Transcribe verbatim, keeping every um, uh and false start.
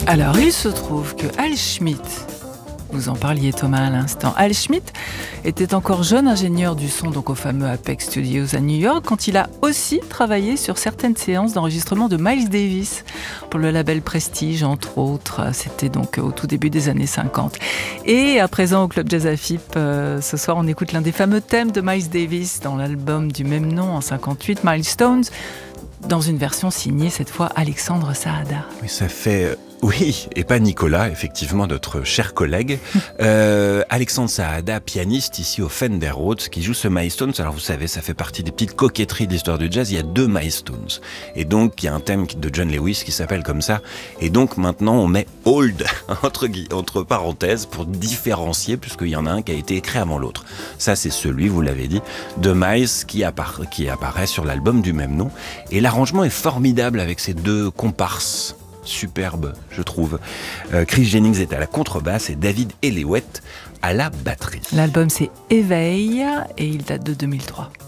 Alors, il se trouve que Al Schmitt, vous en parliez Thomas à l'instant, Al Schmitt était encore jeune ingénieur du son donc au fameux Apex Studios à New York quand il a aussi travaillé sur certaines séances d'enregistrement de Miles Davis pour le label Prestige entre autres. C'était donc au tout début des années cinquante. Et à présent au Club Jazz Afip, euh, ce soir on écoute l'un des fameux thèmes de Miles Davis dans l'album du même nom en cinquante-huit, Milestones, dans une version signée cette fois Alexandre Saada. Oui, ça fait... Oui, et pas Nicolas, effectivement, notre cher collègue. Euh, Alexandre Saada, pianiste ici au Fender Rhodes, qui joue ce Milestones. Alors vous savez, ça fait partie des petites coquetteries de l'histoire du jazz. Il y a deux Milestones. Et donc, il y a un thème de John Lewis qui s'appelle comme ça. Et donc, maintenant, on met Old, entre, entre parenthèses, pour différencier, puisqu'il y en a un qui a été écrit avant l'autre. Ça, c'est celui, vous l'avez dit, de Miles qui, appara- qui apparaît sur l'album du même nom. Et l'arrangement est formidable avec ces deux comparses. Superbe, je trouve. Euh, Chris Jennings est à la contrebasse et David Ellewett à la batterie. L'album c'est Éveil et il date de deux mille trois.